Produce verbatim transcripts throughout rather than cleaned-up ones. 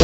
¿no?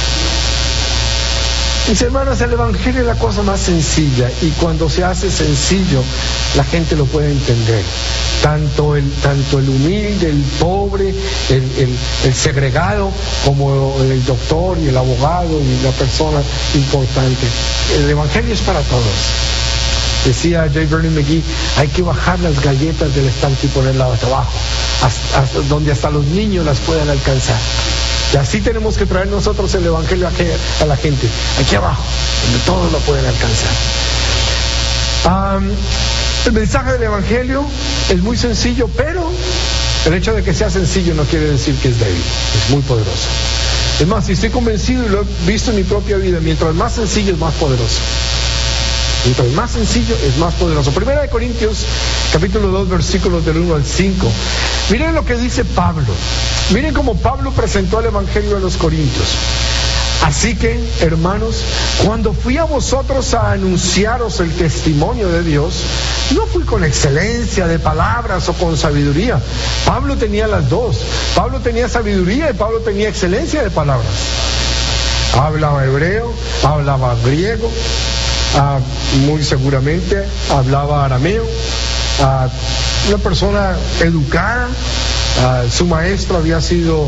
Mis hermanos, el Evangelio es la cosa más sencilla, y cuando se hace sencillo, la gente lo puede entender. Tanto el, tanto el humilde, el pobre, el, el, el segregado, como el doctor y el abogado y la persona importante. El Evangelio es para todos. Decía J. Vernon McGee, hay que bajar las galletas del estanque y ponerlas hasta abajo, hasta, hasta donde hasta los niños las puedan alcanzar. Y así tenemos que traer nosotros el Evangelio a la gente, aquí abajo, donde todos lo pueden alcanzar. Um, el mensaje del Evangelio es muy sencillo, pero el hecho de que sea sencillo no quiere decir que es débil, es muy poderoso. Es más, si estoy convencido y lo he visto en mi propia vida, mientras más sencillo es más poderoso. Mientras más sencillo es más poderoso. Primera de Corintios, capítulo dos, versículos del uno al cinco. Miren lo que dice Pablo. Miren cómo Pablo presentó el Evangelio a los Corintios. Así que, hermanos, cuando fui a vosotros a anunciaros el testimonio de Dios, no fui con excelencia de palabras o con sabiduría. Pablo tenía las dos. Pablo tenía sabiduría y Pablo tenía excelencia de palabras. Hablaba hebreo, hablaba griego, ah, muy seguramente hablaba arameo. Ah, una persona educada. Ah, su maestro había sido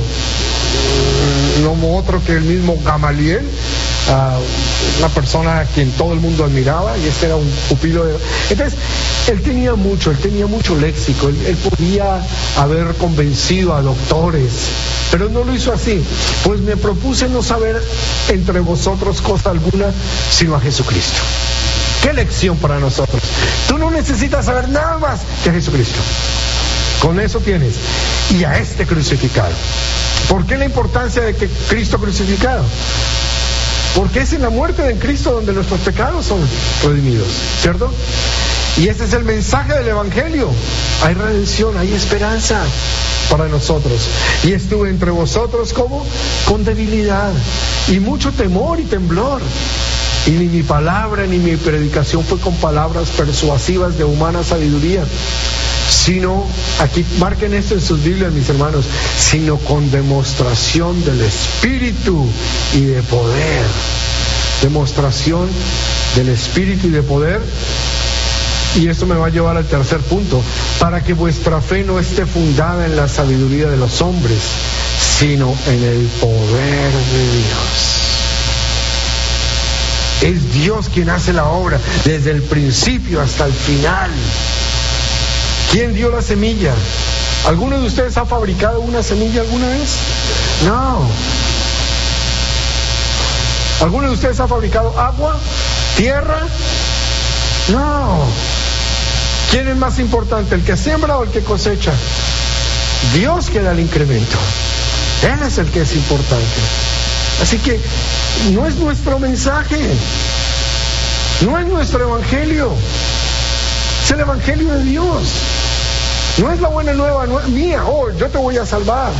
uh, no otro que el mismo Gamaliel, uh, una persona a quien todo el mundo admiraba, y este era un pupilo de... Entonces, él tenía mucho, él tenía mucho léxico, él, él podía haber convencido a doctores, pero no lo hizo así. Pues me propuse no saber entre vosotros cosa alguna, sino a Jesucristo. ¿Qué lección para nosotros? Tú no necesitas saber nada más que a Jesucristo. Con eso tienes. Y a este crucificado. ¿Por qué la importancia de que Cristo crucificado? Porque es en la muerte de Cristo donde nuestros pecados son redimidos, ¿cierto? Y ese es el mensaje del Evangelio. Hay redención, hay esperanza para nosotros. Y estuve entre vosotros como con debilidad y mucho temor y temblor. Y ni mi palabra ni mi predicación fue con palabras persuasivas de humana sabiduría, sino, aquí marquen esto en sus Biblias, mis hermanos, sino con demostración del Espíritu y de poder. Demostración del Espíritu y de poder. Y esto me va a llevar al tercer punto: para que vuestra fe no esté fundada en la sabiduría de los hombres, sino en el poder de Dios. Es Dios quien hace la obra desde el principio hasta el final. ¿Quién dio la semilla? ¿Alguno de ustedes ha fabricado una semilla alguna vez? No. ¿Alguno de ustedes ha fabricado agua? ¿Tierra? No. ¿Quién es más importante, el que siembra o el que cosecha? Dios que da el incremento. Él es el que es importante. Así que no es nuestro mensaje, no es nuestro evangelio, es el evangelio de Dios. No es la buena nueva no es mía, oh, yo te voy a salvar.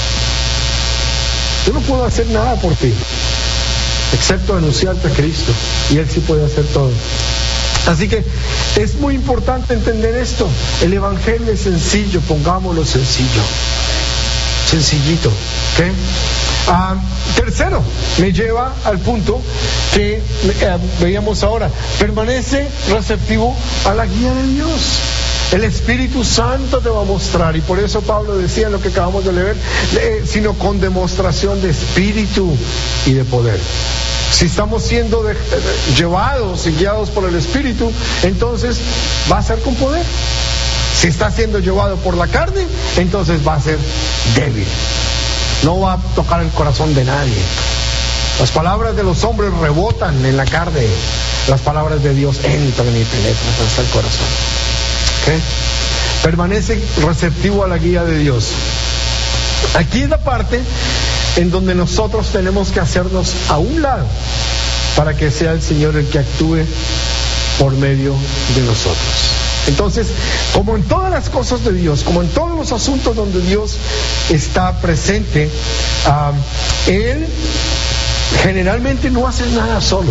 Yo no puedo hacer nada por ti, excepto anunciarte a Cristo, y Él sí puede hacer todo. Así que es muy importante entender esto. El evangelio es sencillo, pongámoslo sencillo, sencillito, ¿ok? Ah, tercero, me lleva al punto que eh, veíamos ahora: permanece receptivo a la guía de Dios. El Espíritu Santo te va a mostrar, y por eso Pablo decía en lo que acabamos de leer, eh, sino con demostración de espíritu y de poder. Si estamos siendo de, de, llevados y guiados por el Espíritu, entonces va a ser con poder. Si está siendo llevado por la carne, entonces va a ser débil. No va a tocar el corazón de nadie. Las palabras de los hombres rebotan en la carne. Las palabras de Dios entran y penetran hasta el corazón. ¿Okay? Permanece receptivo a la guía de Dios. Aquí es la parte en donde nosotros tenemos que hacernos a un lado para que sea el Señor el que actúe por medio de nosotros. Entonces, como en todas las cosas de Dios, como en todos los asuntos donde Dios está presente, uh, Él generalmente no hace nada solo.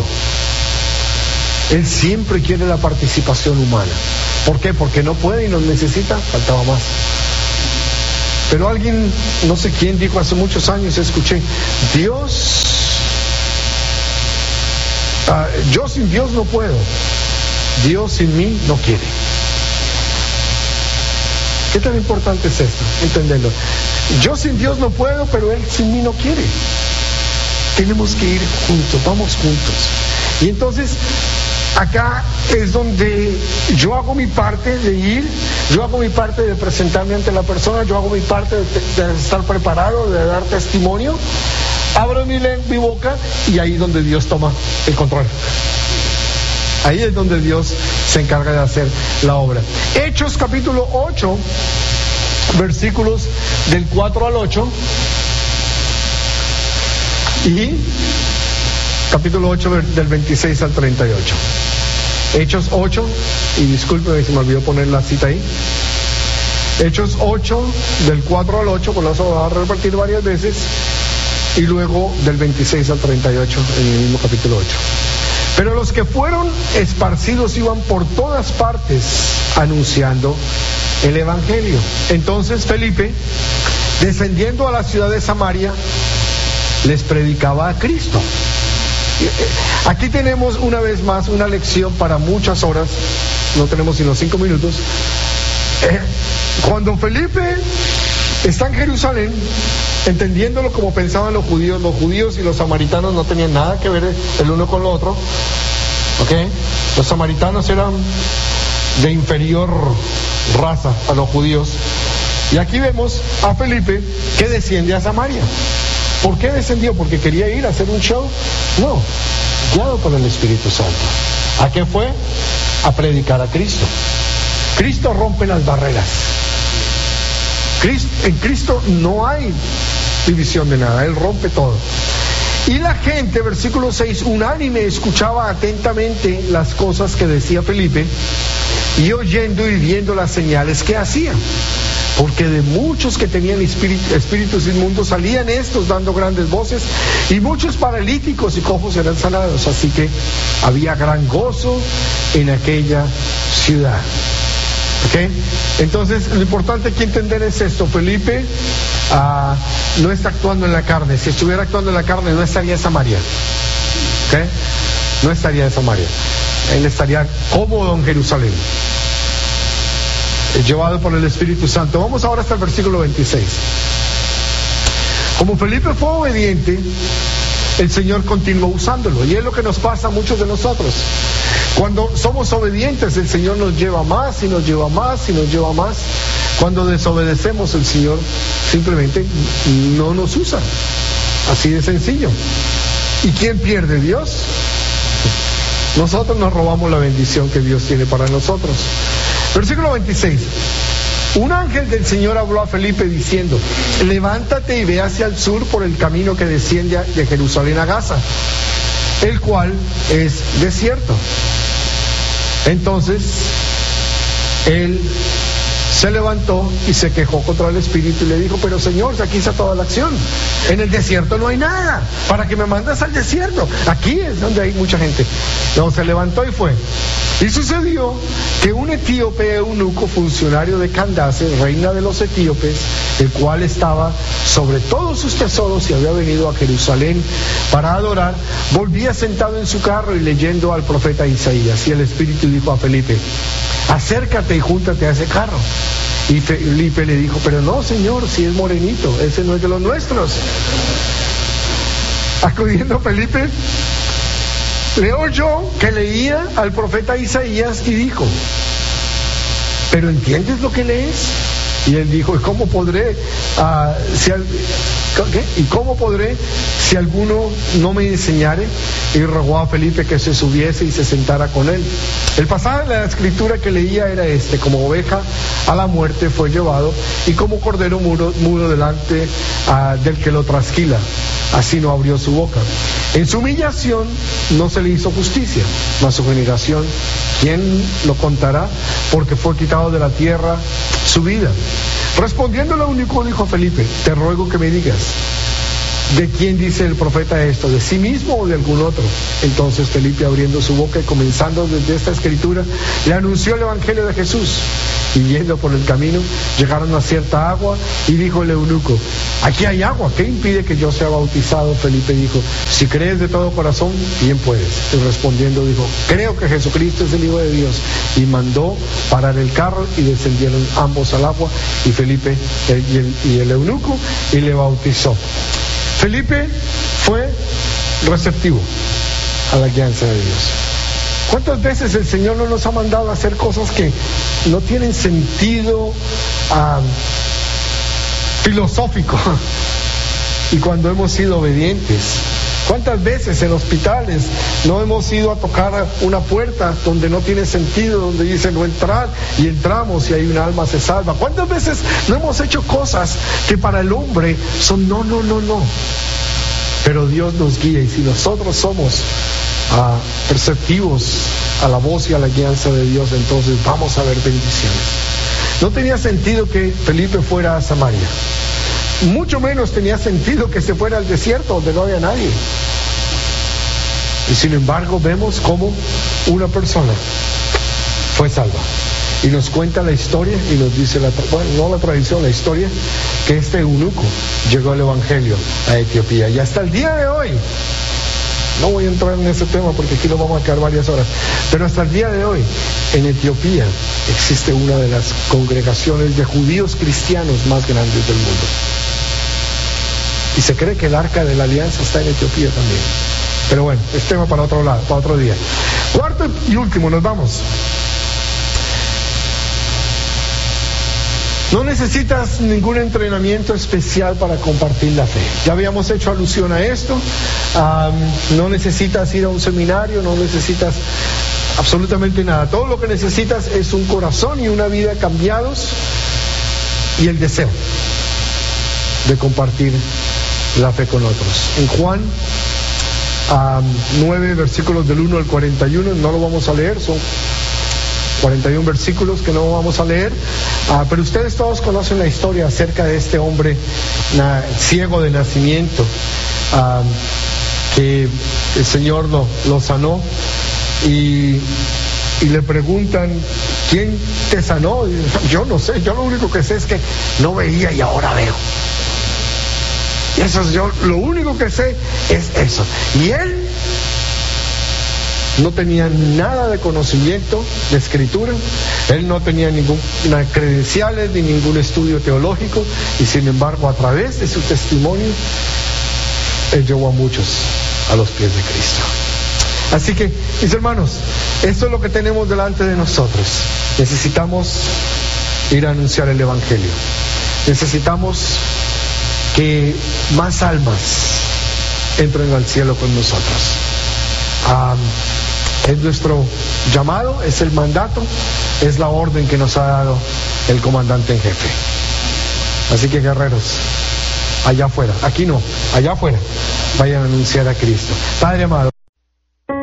Él siempre quiere la participación humana. ¿Por qué? Porque no puede y nos necesita. Faltaba más. Pero alguien, no sé quién, dijo hace muchos años, escuché: Dios Uh, yo sin Dios no puedo. Dios sin mí no quiere. ¿Qué tan importante es esto? Entenderlo. Yo sin Dios no puedo, pero Él sin mí no quiere. Tenemos que ir juntos, vamos juntos. Y entonces, acá es donde yo hago mi parte de ir, yo hago mi parte de presentarme ante la persona, yo hago mi parte de, de estar preparado, de dar testimonio, abro mi, mi boca y ahí es donde Dios toma el control. Ahí es donde Dios se encarga de hacer la obra. Hechos capítulo ocho, versículos del cuatro al ocho. Y capítulo ocho del veintiséis al treinta y ocho. Hechos ocho, y discúlpeme si me olvidó poner la cita ahí. Hechos ocho, del cuatro al ocho, por lo tanto va a repetir varias veces. Y luego del veintiséis al treinta y ocho, en el mismo capítulo ocho. Pero los que fueron esparcidos iban por todas partes anunciando el Evangelio. Entonces Felipe, descendiendo a la ciudad de Samaria, les predicaba a Cristo. Aquí tenemos una vez más una lección para muchas horas, no tenemos sino cinco minutos. Eh, cuando Felipe está en Jerusalén, entendiéndolo como pensaban los judíos, los judíos y los samaritanos no tenían nada que ver el uno con el otro, ¿ok? Los samaritanos eran de inferior raza a los judíos. Y aquí vemos a Felipe que desciende a Samaria. ¿Por qué descendió? ¿Porque quería ir a hacer un show? No, guiado por el Espíritu Santo. ¿A qué fue? A predicar a Cristo. Cristo rompe las barreras. Cristo, en Cristo no hay división de nada, Él rompe todo. Y la gente, versículo seis, unánime escuchaba atentamente las cosas que decía Felipe, y oyendo y viendo las señales que hacía. Porque de muchos que tenían espíritu, espíritus inmundos salían estos dando grandes voces, y muchos paralíticos y cojos eran sanados. Así que había gran gozo en aquella ciudad. ¿Okay? Entonces lo importante que entender es esto. Felipe uh, no está actuando en la carne. Si estuviera actuando en la carne no estaría en Samaria. ¿Okay? No estaría en Samaria. Él estaría cómodo en Jerusalén, llevado por el Espíritu Santo. Vamos ahora hasta el versículo veintiséis. Como Felipe fue obediente, el Señor continuó usándolo, y es lo que nos pasa a muchos de nosotros. Cuando somos obedientes, el Señor nos lleva más y nos lleva más y nos lleva más. Cuando desobedecemos, el Señor simplemente no nos usa. Así de sencillo. ¿Y quién pierde? Dios. Nosotros nos robamos la bendición que Dios tiene para nosotros. Versículo veintiséis. Un ángel del Señor habló a Felipe diciendo: levántate y ve hacia el sur por el camino que desciende de Jerusalén a Gaza, el cual es desierto. Entonces él se levantó y se quejó contra el Espíritu y le dijo: pero Señor, aquí está toda la acción, en el desierto no hay nada, ¿para qué me mandas al desierto? Aquí es donde hay mucha gente. No, se levantó y fue. Y sucedió que un etíope eunuco, funcionario de Candace, reina de los etíopes, el cual estaba sobre todos sus tesoros y había venido a Jerusalén para adorar, volvía sentado en su carro y leyendo al profeta Isaías. Y el Espíritu dijo a Felipe: acércate y júntate a ese carro. Y Felipe le dijo: pero no, Señor, si es morenito, ese no es de los nuestros. Acudiendo Felipe, le oyó que leía al profeta Isaías y dijo: ¿pero entiendes lo que lees? Y él dijo: ¿y cómo podré, uh, si al, ¿qué? ¿y cómo podré si alguno no me enseñare? Y rogó a Felipe que se subiese y se sentara con él. El pasaje de la escritura que leía era este: como oveja a la muerte fue llevado, y como cordero mudo, mudo delante uh, del que lo trasquila, así no abrió su boca. En su humillación no se le hizo justicia, mas su generación, ¿quién lo contará? Porque fue quitado de la tierra su vida. Respondiendo el eunuco dijo a Felipe: te ruego que me digas, ¿de quién dice el profeta esto? ¿De sí mismo o de algún otro? Entonces Felipe, abriendo su boca y comenzando desde esta escritura, le anunció el evangelio de Jesús. Y yendo por el camino, llegaron a cierta agua, y dijo el eunuco: aquí hay agua, ¿qué impide que yo sea bautizado? Felipe dijo: Si crees de todo corazón, bien puedes. Y respondiendo dijo, creo que Jesucristo es el Hijo de Dios. Y mandó parar el carro y descendieron ambos al agua, y Felipe el, y, el, y el eunuco, y le bautizó. Felipe fue receptivo a la guianza de Dios. ¿Cuántas veces el Señor no nos ha mandado a hacer cosas que no tienen sentido uh, filosófico? Y cuando hemos sido obedientes, ¿cuántas veces en hospitales no hemos ido a tocar una puerta donde no tiene sentido, donde dice no entrar, y entramos y ahí una alma se salva? ¿Cuántas veces no hemos hecho cosas que para el hombre son no, no, no, no? Pero Dios nos guía, y si nosotros somos uh, perceptivos a la voz y a la guianza de Dios, entonces vamos a ver bendiciones. No tenía sentido que Felipe fuera a Samaria. Mucho menos tenía sentido que se fuera al desierto donde no había nadie. Y sin embargo vemos cómo una persona fue salva. Y nos cuenta la historia y nos dice, la, bueno, no la tradición, la historia, que este eunuco llegó al Evangelio a Etiopía. Y hasta el día de hoy, no voy a entrar en ese tema porque aquí nos vamos a quedar varias horas, pero hasta el día de hoy, en Etiopía existe una de las congregaciones de judíos cristianos más grandes del mundo. Y se cree que el arca de la alianza está en Etiopía también. Pero bueno, es tema para otro lado, para otro día. Cuarto y último, nos vamos. No necesitas ningún entrenamiento especial para compartir la fe. Ya habíamos hecho alusión a esto. Um, no necesitas ir a un seminario, no necesitas absolutamente nada. Todo lo que necesitas es un corazón y una vida cambiados y el deseo de compartir la fe con otros. En Juan um, nueve, versículos del uno al cuarenta y uno, no lo vamos a leer, son cuarenta y uno versículos que no vamos a leer, uh, pero ustedes todos conocen la historia acerca de este hombre na, ciego de nacimiento, uh, que el Señor lo, lo sanó, y, y le preguntan, ¿quién te sanó? Y, yo no sé, yo lo único que sé es que no veía y ahora veo. Y eso es yo, lo único que sé es eso. Y él no tenía nada de conocimiento de escritura, él no tenía ninguna credenciales ni ningún estudio teológico, y sin embargo a través de su testimonio él llevó a muchos a los pies de Cristo. Así que, mis hermanos, esto es lo que tenemos delante de nosotros. Necesitamos ir a anunciar el Evangelio. Necesitamos que más almas entren al cielo con nosotros. Um, es nuestro llamado, es el mandato, es la orden que nos ha dado el comandante en jefe. Así que, guerreros, allá afuera, aquí no, allá afuera, vayan a anunciar a Cristo. Padre amado,